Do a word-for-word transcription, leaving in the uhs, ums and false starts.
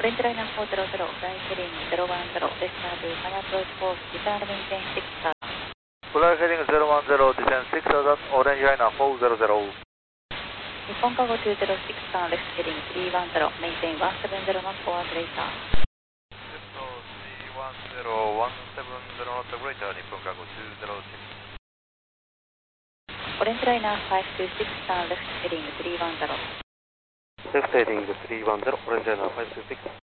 オレンジライナーよんひゃく、フライヘリングゼロいちゼロ、レスタートゥーファイアプローチコース、リターンメインテンシックスター。 フライヘリングゼロいちゼロ、ディセンシックスター、オレンジライナーよんひゃく。 日本カゴにひゃくろくさん、レフトヘリングさんいちゼロ、メインテインいちななゼロノット、オアーズレーター。 さんいちゼロ、いちななゼロノット、グレーター、日本カゴにひゃくろく。 オレンジライナーごにーろくさん、レフトヘリングさんいちゼロ。 レフトヘディングさんいちゼロ、オレンジライナーごにーろくさん。